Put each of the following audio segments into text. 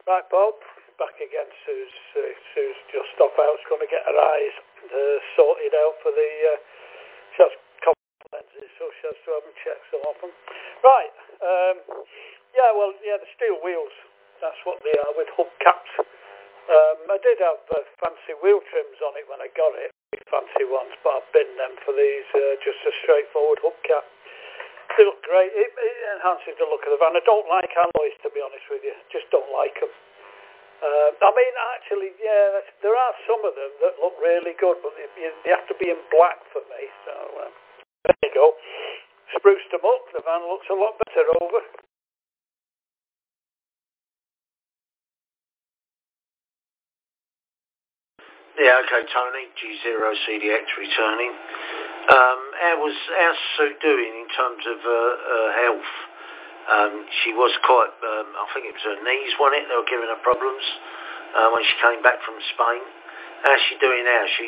Right, Bob, back again. Sue's just off out. She's going to get her eyes sorted out for the she has contact lenses, so she has to have them checked so often. Right, the steel wheels, that's what they are with hubcaps. I did have fancy wheel trims on it when I got it, fancy ones, but I've binned them for these, just a straightforward hubcap. They look great. It enhances the look of the van. I don't like alloys, to be honest with you. Just don't like them. Actually, there are some of them that look really good, but they have to be in black for me. So there you go. Spruced them up. The van looks a lot better over. Yeah, okay, Tony. G0CDX returning. How's Sue doing in terms of health? She was quite, I think it was her knees, wasn't it? They were giving her problems when she came back from Spain. How's she doing now? She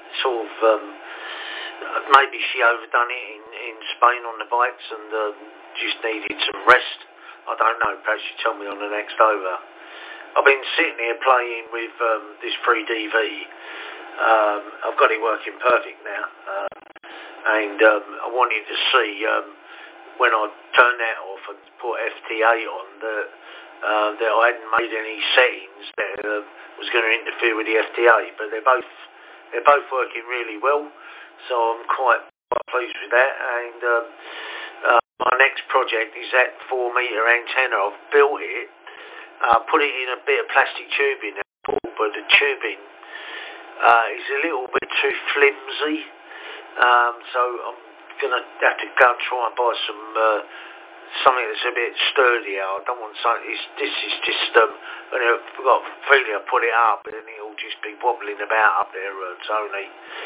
maybe she overdone it in Spain on the bikes and just needed some rest. I don't know. Perhaps you tell me on the next over. I've been sitting here playing with this 3DV. I've got it working perfect now. And I wanted to see when I turned that off and put FTA on that I hadn't made any settings that was going to interfere with the FTA, but they're both working really well, so I'm quite pleased with that. And my next project is that 4-metre antenna. I've built it, put it in a bit of plastic tubing now, but the tubing is a little bit too flimsy. So I'm going to have to go and try and buy something that's a bit sturdier. I don't want something. This is just when I've got a feeling I put it up and it'll just be wobbling about up there, Tony.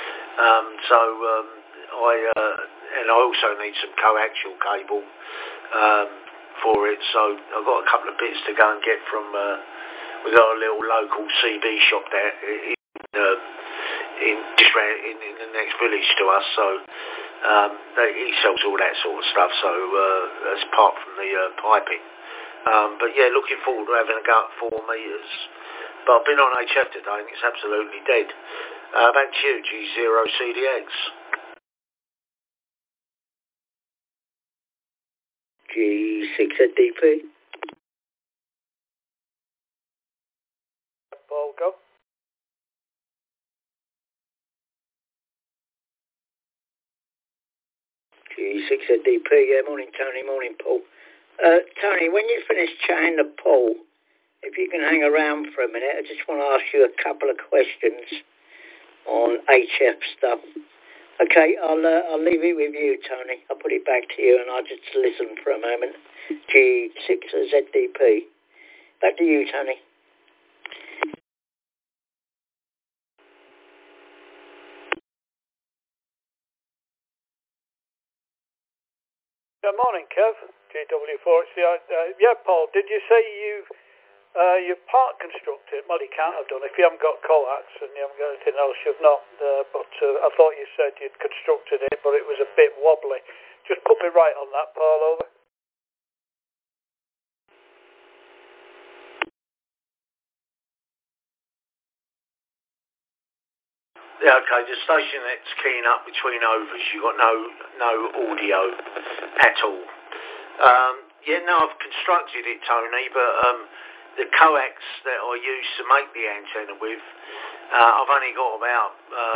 I also need some coaxial cable for it. So I've got a couple of bits to go and get from. We got a little local CB shop there in the next village to us, so he sells all that sort of stuff, so that's apart from the piping. But yeah, looking forward to having a go at 4 metres. But I've been on HF today and it's absolutely dead. Back to you, G0CDX. G6DP. Paul, go. G6DP, yeah, morning Tony, morning Paul. Tony, when you finish chatting to Paul, if you can hang around for a minute, I just want to ask you a couple of questions on HF stuff. Okay, I'll leave it with you, Tony. I'll put it back to you and I'll just listen for a moment. G6ZDP. Back to you, Tony. Good morning, Kev. GW4. Paul, did you say you've part constructed? Well, you can't have done if you haven't got coax and you haven't got anything else. You've not. But I thought you said you'd constructed it, but it was a bit wobbly. Just put me right on that, Paul. Over. Yeah, okay, the station that's keying up between overs, you've got no audio at all. I've constructed it, Tony, but the coax that I use to make the antenna with, I've only got about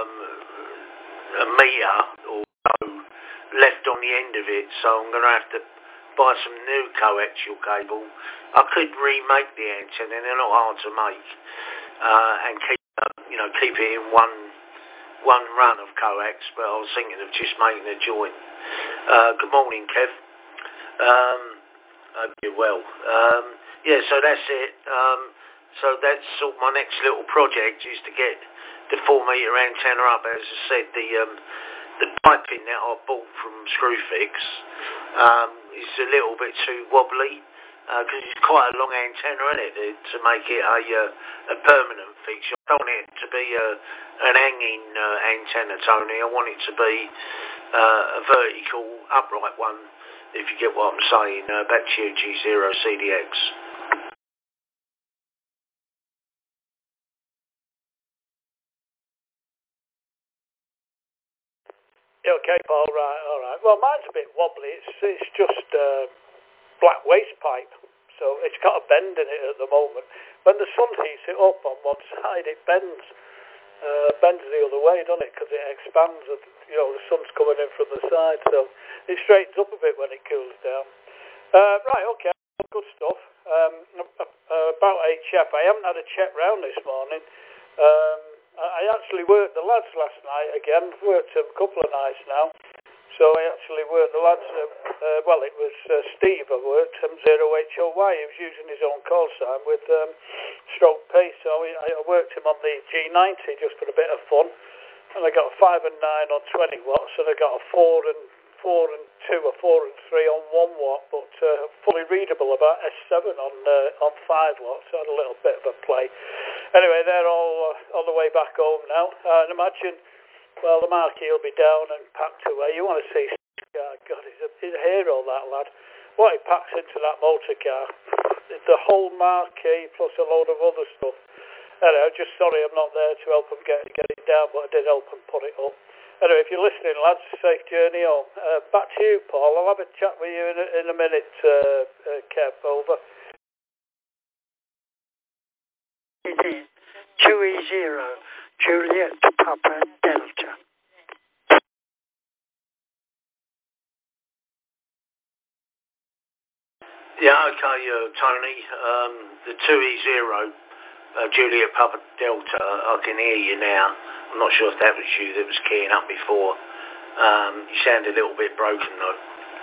a metre or so left on the end of it, so I'm going to have to buy some new coaxial cable. I could remake the antenna, they're not hard to make, and keep it in one run of coax, but I was thinking of just making a joint. Good morning, Kev. Hope you're well. So that's it. So that's sort of my next little project is to get the 4-metre antenna up. As I said, the piping that I bought from Screwfix is a little bit too wobbly because it's quite a long antenna, isn't it, to make it a permanent fixture. I don't want it to be an hanging antenna, Tony. I want it to be a vertical, upright one, if you get what I'm saying. Back to you, G0CDX. Okay, Paul, right, all right. Well, mine's a bit wobbly. It's just black waste pipe, so it's got a bend in it at the moment. When the sun heats it up on one side, it bends the other way, doesn't it? Because it expands, and, the sun's coming in from the side, so it straightens up a bit when it cools down. Right, okay, good stuff. About HF, I haven't had a check round this morning. I actually worked the lads last night again. Worked them a couple of nights now. So I actually worked the lads. It was Steve I worked, M0HOY. He was using his own call sign with stroke pace. So I worked him on the G90 just for a bit of fun. And I got a 5 and 9 on 20 watts. And I got a 4 and 2 or 4 and 3 on 1 watt. But fully readable about S7 on 5 watts. So I had a little bit of a play. Anyway, they're all on the way back home now. And imagine, well, the marquee will be down and packed away. You want to see, God, he's a hero, that lad. What he packs into that motor car. The whole marquee plus a load of other stuff. Anyway, I'm just sorry I'm not there to help him get it down, but I did help him put it up. Anyway, if you're listening, lads, safe journey home. Back to you, Paul. I'll have a chat with you in a minute, Kev. Over. 2E0, Juliet Papa Delta. Yeah, okay, Tony. The 2E0, Juliet Papa Delta, I can hear you now. I'm not sure if that was you that was keying up before. You sound a little bit broken, though.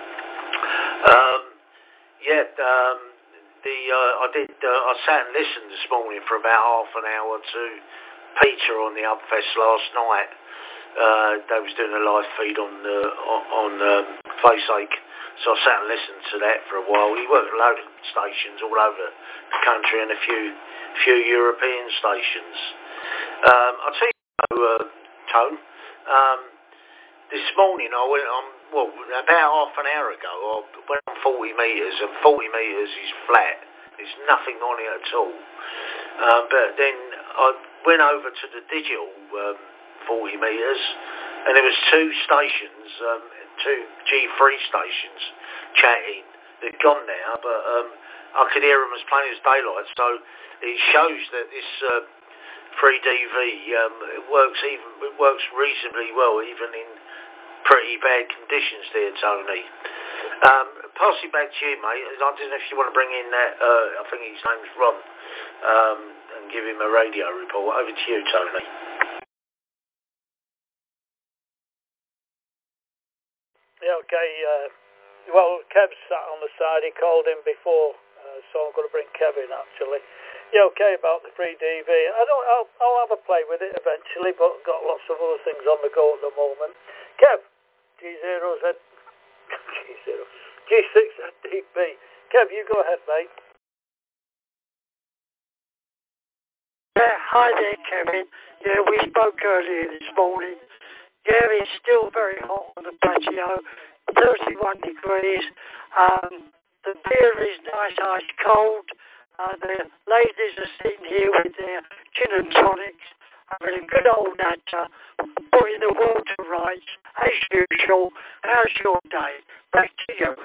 I sat and listened this morning for about half an hour to Peter on the Upfest last night. They was doing a live feed on Faceache, so I sat and listened to that for a while. He worked a load of stations all over the country and a few European stations. I'll tell you, Tone, this morning I went on, about half an hour ago, I went on 40 metres, and 40 metres is flat. There's nothing on it at all. But then I went over to the digital 40 metres, and there was two stations, two G3 stations chatting. They're gone now, but I could hear them as plain as daylight. So it shows that this 3DV it works reasonably well, even in pretty bad conditions there, Tony. Pass it back to you, mate. I don't know if you want to bring in that, I think his name's Ron, and give him a radio report. Over to you, Tony. Yeah, okay. Kev's sat on the side. He called in before, so I'm going to bring Kev in, actually. Yeah, okay, about the 3DV. I'll have a play with it eventually, but got lots of other things on the go at the moment. Kev, G6ZDP. Kev, you go ahead, mate. Yeah, hi there, Kevin. Yeah, we spoke earlier this morning. Yeah, it's still very hot on the patio, 31 degrees. The beer is nice ice cold. The ladies are sitting here with their gin and tonics, having a good old natter, putting the water right, as usual. How's your day? Back to you.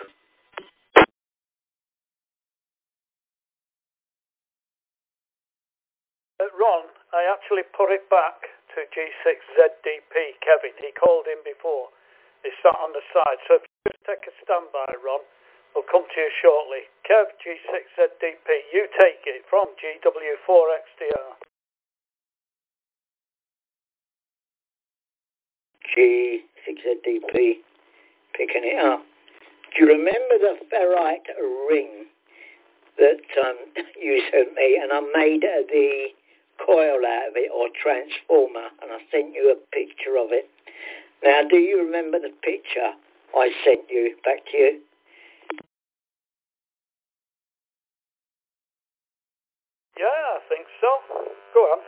Ron, I actually put it back to G6ZDP, Kevin. He called in before. He sat on the side. So if you just take a standby, Ron, we'll come to you shortly. Kev, G6ZDP, you take it from GW4XDR. G6ZDP, picking it up. Do you remember the ferrite ring that you sent me, and I made the coil out of it, or transformer, and I sent you a picture of it? Now, do you remember the picture I sent you? Back to you. Yeah, I think so. Go on.